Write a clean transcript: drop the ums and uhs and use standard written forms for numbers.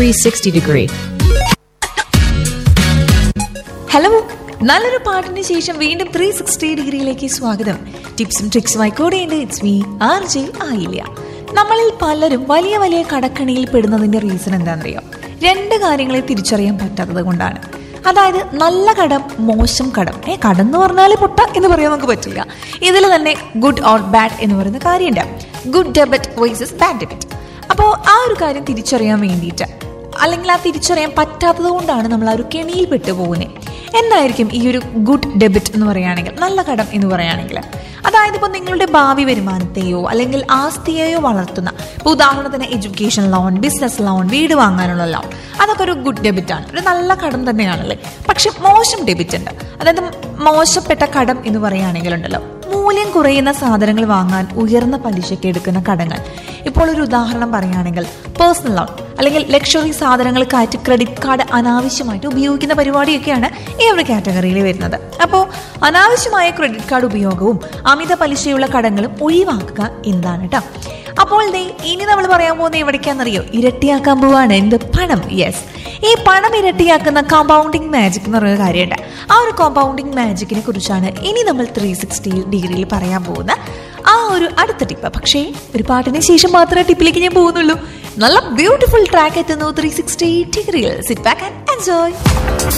360 degree. Hello, നല്ലൊരു പാട്ടിന് ശേഷം വീണ്ടും 360 ഡിഗ്രിയിലേക്ക് സ്വാഗതം. ടിപ്സും ട്രിക്സുമായി കൂടെയുണ്ട്. ഇറ്റ്സ് മീ RJ ആയില്ല. നമ്മളിൽ പലരും വലിയ വലിയ കടക്കണിയിൽ പെടുന്നതിന്റെ റീസൺ എന്താണെന്നറിയോ? രണ്ട് കാര്യങ്ങളെ തിരിച്ചറിയാൻ പറ്റാത്തത് കൊണ്ടാണ്. അതായത് നല്ല കടം, മോശം കടം. കടം എന്ന് പറഞ്ഞാൽ പൊട്ട എന്ന് പറയാൻ നമുക്ക് പറ്റില്ല. ഇതിൽ തന്നെ ഗുഡ് ഓർ ബാഡ് എന്ന് പറയുന്ന കാര്യമുണ്ട്. Good debit versus bad debit. അപ്പോൾ ആ ഒരു കാര്യം തിരിച്ചറിയാൻ വേണ്ടിയിട്ട്, അല്ലെങ്കിൽ ആ തിരിച്ചറിയാൻ പറ്റാത്തത് കൊണ്ടാണ് നമ്മൾ ആ ഒരു കെണിയിൽ പെട്ടുപോകുന്നത്. എന്തായിരിക്കും ഈ ഒരു ഗുഡ് ഡെബിറ്റ് എന്ന് പറയുകയാണെങ്കിൽ, നല്ല കടം എന്ന് പറയുകയാണെങ്കിൽ? അതായത് ഇപ്പോൾ നിങ്ങളുടെ ഭാവി വരുമാനത്തെയോ അല്ലെങ്കിൽ ആസ്തിയെയോ വളർത്തുന്ന, ഇപ്പോൾ ഉദാഹരണത്തിന് എഡ്യൂക്കേഷൻ ലോൺ, ബിസിനസ് ലോൺ, വീട് വാങ്ങാനുള്ള ലോൺ, അതൊക്കെ ഒരു ഗുഡ് ഡെബിറ്റ് ആണ്, ഒരു നല്ല കടം തന്നെയാണല്ലേ. പക്ഷെ മോശം ഡെബിറ്റ് ഉണ്ട്. അതായത് മോശപ്പെട്ട കടം എന്ന് പറയുകയാണെങ്കിലുണ്ടല്ലോ, മൂല്യം കുറയുന്ന സാധനങ്ങൾ വാങ്ങാൻ ഉയർന്ന പലിശയ്ക്ക് എടുക്കുന്ന കടങ്ങൾ. ഇപ്പോൾ ഒരു ഉദാഹരണം പറയുകയാണെങ്കിൽ പേഴ്സണൽ ലോൺ, അല്ലെങ്കിൽ ലക്ഷറി സാധനങ്ങൾ കയറ്റി ക്രെഡിറ്റ് കാർഡ് അനാവശ്യമായിട്ട് ഉപയോഗിക്കുന്ന പരിപാടിയൊക്കെയാണ് ഈ ഒരു കാറ്റഗറിയിൽ വരുന്നത്. അപ്പോൾ അനാവശ്യമായ ക്രെഡിറ്റ് കാർഡ് ഉപയോഗവും അമിത പലിശയുള്ള കടങ്ങളും ഒഴിവാക്കുക എന്നതാണ് കേട്ടോ. അപ്പോൾ ഇനി നമ്മൾ പറയാൻ പോകുന്ന എവിടേക്കാണെന്നറിയോ? ഇരട്ടിയാക്കാൻ പോവാണ് എന്ത്? പണം. യെസ്, ഈ പണം ഇരട്ടിയാക്കുന്ന കോമ്പൗണ്ടിങ് മാജിക് എന്ന് പറയുന്ന കാര്യമുണ്ട്. ആ ഒരു കോമ്പൗണ്ടിങ് മാജിക്കിനെ കുറിച്ചാണ് ഇനി നമ്മൾ 360 ഡിഗ്രിയിൽ പറയാൻ പോകുന്ന ആ ഒരു അടുത്ത ടിപ്പ്. പക്ഷേ ഒരു പാട്ടിന് ശേഷം മാത്രമേ ടിപ്പിലേക്ക് ഞാൻ പോകുന്നുള്ളൂ. നല്ല ബ്യൂട്ടിഫുൾ ട്രാക്ക് എത്തുന്നു 360 ഡിഗ്രിയിൽ. Sit back and enjoy.